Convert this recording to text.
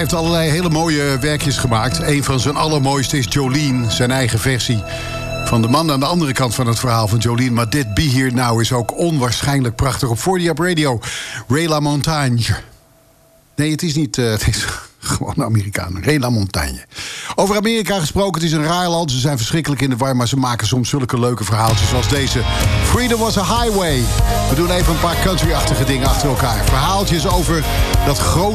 heeft allerlei hele mooie werkjes gemaakt. Een van zijn allermooiste is Jolene, zijn eigen versie van de man aan de andere kant van het verhaal van Jolene. Maar dit Be Here Now is ook onwaarschijnlijk prachtig. Op 40 Up Radio, Ray LaMontagne. Nee, het is niet... het is gewoon Amerikaan. Ray LaMontagne. Over Amerika gesproken, het is een raar land. Ze zijn verschrikkelijk in de war, maar ze maken soms zulke leuke verhaaltjes als deze. Freedom was a highway. We doen even een paar country-achtige dingen achter elkaar. Verhaaltjes over dat grote